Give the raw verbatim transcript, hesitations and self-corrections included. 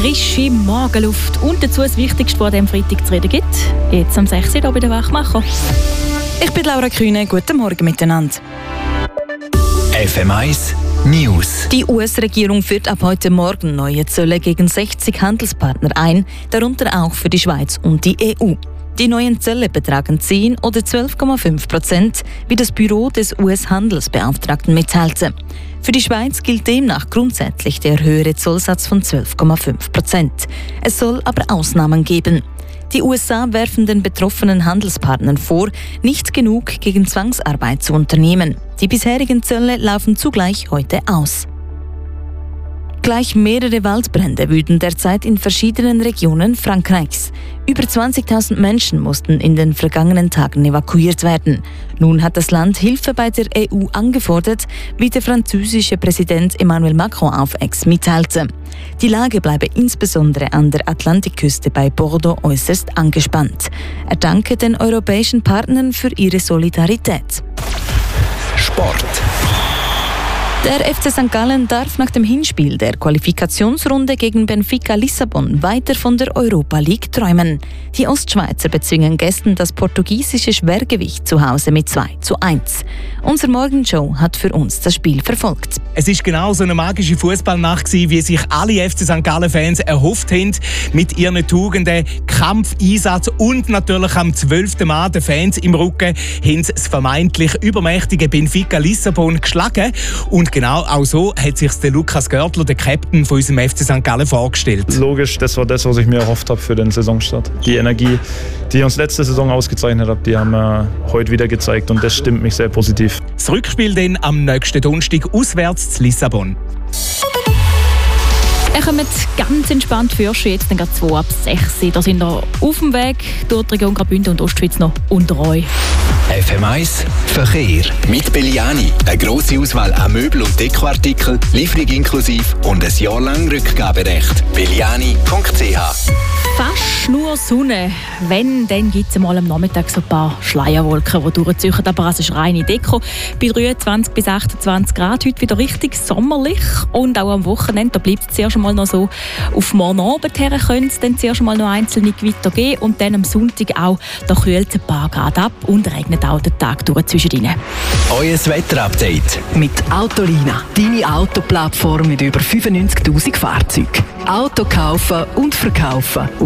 frische Morgenluft und dazu das Wichtigste, was am Freitag zu reden gibt. Jetzt am sechs Uhr hier bei den Wachmacher. Ich bin Laura Kühne, guten Morgen miteinander. F M eins News. Die U S-Regierung führt ab heute Morgen neue Zölle gegen sechzig Handelspartner ein, darunter auch für die Schweiz und die E U. Die neuen Zölle betragen zehn oder zwölf Komma fünf Prozent, wie das Büro des U S-Handelsbeauftragten mitteilte. Für die Schweiz gilt demnach grundsätzlich der höhere Zollsatz von zwölf Komma fünf Prozent. Es soll aber Ausnahmen geben. Die U S A werfen den betroffenen Handelspartnern vor, nicht genug gegen Zwangsarbeit zu unternehmen. Die bisherigen Zölle laufen zugleich heute aus. Gleich mehrere Waldbrände wüten derzeit in verschiedenen Regionen Frankreichs. Über zwanzigtausend Menschen mussten in den vergangenen Tagen evakuiert werden. Nun hat das Land Hilfe bei der E U angefordert, wie der französische Präsident Emmanuel Macron auf X mitteilte. Die Lage bleibe insbesondere an der Atlantikküste bei Bordeaux äußerst angespannt. Er danke den europäischen Partnern für ihre Solidarität. Sport. Der F C Sankt Gallen darf nach dem Hinspiel der Qualifikationsrunde gegen Benfica Lissabon weiter von der Europa League träumen. Die Ostschweizer bezwingen gestern das portugiesische Schwergewicht zu Hause mit zwei zu eins. Unser Morgenshow hat für uns das Spiel verfolgt. Es war genau so eine magische Fußballnacht, wie sich alle F C Sankt Gallen-Fans erhofft haben. Mit ihren Tugenden, Kampf, Einsatz und natürlich am zwölften Mal den Fans im Rücken haben sie das vermeintlich übermächtige Benfica Lissabon geschlagen. Und genau auch so hat sich der Lukas Görtler, der Captain von unserem F C Sankt Gallen, vorgestellt. Logisch, das war das, was ich mir erhofft habe für den Saisonstart. Die Energie, die uns letzte Saison ausgezeichnet hat, die haben wir heute wieder gezeigt und das stimmt mich sehr positiv. Das Rückspiel dann am nächsten Donnerstag auswärts zu Lissabon. Er kommt ganz entspannt für euch jetzt dann zwei ab sechs. Da sind wir auf dem Weg durch die Region Graubünden und Ostschweiz noch unter euch. F M eins Verkehr. Mit Belliani. Eine grosse Auswahl an Möbel- und Dekoartikeln, Lieferung inklusiv und ein Jahr lang Rückgaberecht. belliani punkt c h. Fast nur Sonne. Wenn, dann gibt es mal am Nachmittag so ein paar Schleierwolken, die durchziehen. Aber es ist reine Deko. Bei dreiundzwanzig bis achtundzwanzig Grad heute wieder richtig sommerlich. Und auch am Wochenende, da bleibt es zuerst mal noch so. Auf morgen Abend her könnte es dann zuerst mal noch einzelne Gewitter geben. Und dann am Sonntag auch, da kühlt es ein paar Grad ab und regnet auch den Tag durch zwischendrin. Euer Wetterupdate. Mit Autolina, deine Autoplattform mit über fünfundneunzigtausend Fahrzeugen. Auto kaufen und verkaufen